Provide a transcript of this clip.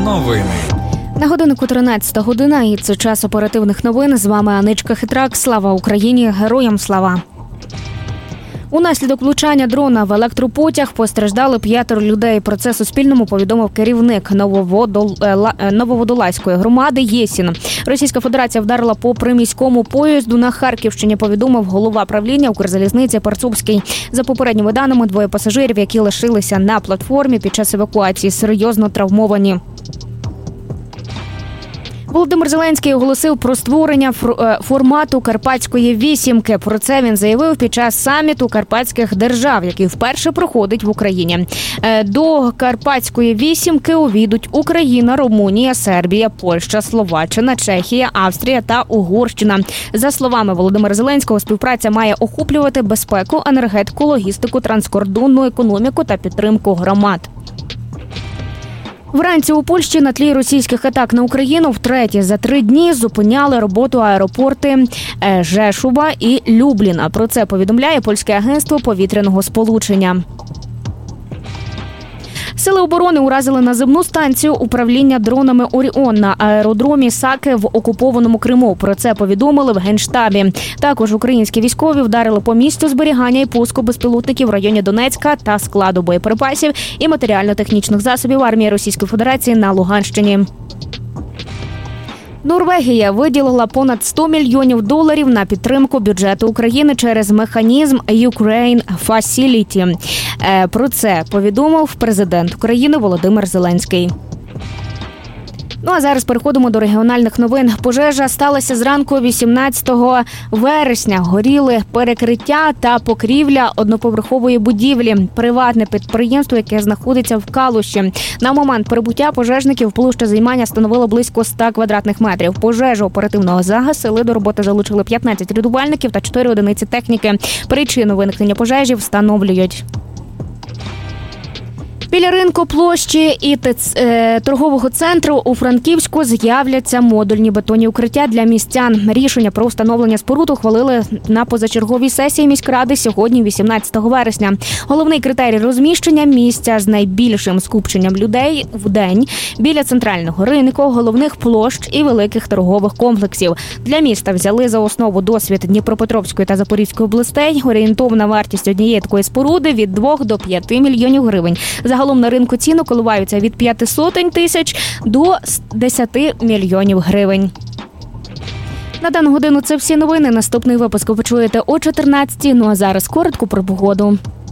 Новини. На годиннику 13 година, і це час оперативних новин. З вами Аничка Хитрак. Слава Україні! Героям слава! Унаслідок влучання дрона в електропотяг постраждали 5 людей. Про це Суспільному повідомив керівник Нововодолазької громади Єсін. Російська Федерація вдарила по приміському поїзду на Харківщині, повідомив голова правління Укрзалізниці Парцубський. За попередніми даними, 2 пасажирів, які лишилися на платформі під час евакуації, серйозно травмовані. Володимир Зеленський оголосив про створення формату Карпатської вісімки. Про це він заявив під час саміту карпатських держав, який вперше проходить в Україні. До Карпатської вісімки увійдуть Україна, Румунія, Сербія, Польща, Словаччина, Чехія, Австрія та Угорщина. За словами Володимира Зеленського, співпраця має охоплювати безпеку, енергетику, логістику, транскордонну економіку та підтримку громад. Вранці у Польщі на тлі російських атак на Україну втретє за 3 дні зупиняли роботу аеропорти Жешува і Любліна. Про це повідомляє польське агентство повітряного сполучення. Сили оборони уразили наземну станцію управління дронами «Оріон» на аеродромі Саки в окупованому Криму. Про це повідомили в Генштабі. Також українські військові вдарили по місцю зберігання і пуску безпілотників в районі Донецька та складу боєприпасів і матеріально-технічних засобів армії Російської Федерації на Луганщині. Норвегія виділила понад $100 мільйонів на підтримку бюджету України через механізм Ukraine Facility. Про це повідомив президент України Володимир Зеленський. Ну а зараз переходимо до регіональних новин. Пожежа сталася зранку 18 вересня. Горіли перекриття та покрівля одноповерхової будівлі. Приватне підприємство, яке знаходиться в Калуші. На момент прибуття пожежників площа займання становила близько 100 квадратних метрів. Пожежу оперативно загасили. До роботи залучили 15 рятувальників та 4 одиниці техніки. Причину виникнення пожежі встановлюють. Біля ринку, площі і торгового центру у Франківську з'являться модульні бетонні укриття для містян. Рішення про встановлення споруд ухвалили на позачерговій сесії міськради сьогодні, 18 вересня. Головний критерій розміщення – місця з найбільшим скупченням людей в день біля центрального ринку, головних площ і великих торгових комплексів. Для міста взяли за основу досвід Дніпропетровської та Запорізької областей. Орієнтовна вартість однієї такої споруди – від 2 до 5 мільйонів гривень. Загалом на ринку ціни коливаються від 500 тисяч до 10 мільйонів гривень. На дану годину це всі новини. Наступний випуск ви почуєте о 14-й. Ну а зараз коротко про погоду.